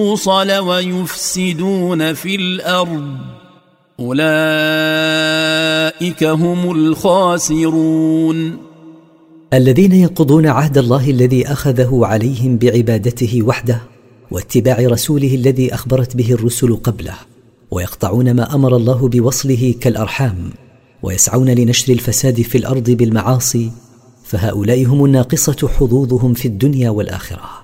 الْبُوصَلَ وَيُفْسِدُونَ فِي الْأَرْضِ أولئك هم الخاسرون. الذين ينقضون عهد الله الذي أخذه عليهم بعبادته وحده واتباع رسوله الذي أخبرت به الرسل قبله، ويقطعون ما أمر الله بوصله كالأرحام، ويسعون لنشر الفساد في الأرض بالمعاصي، فهؤلاء هم الناقصة حظوظهم في الدنيا والآخرة.